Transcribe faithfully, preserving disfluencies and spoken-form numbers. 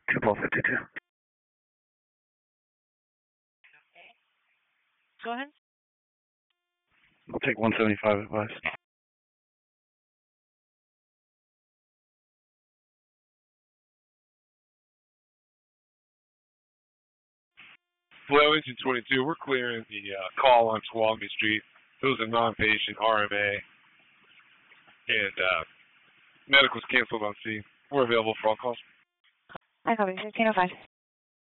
Triple fifty-two. Go ahead. I'll take one seventy-five advice. Flow engine twenty-two, we're clearing the uh, call on Squamish Street. It was a non-patient R M A, and uh, medical's canceled on scene. We're available for all calls. I copy fifteen oh five.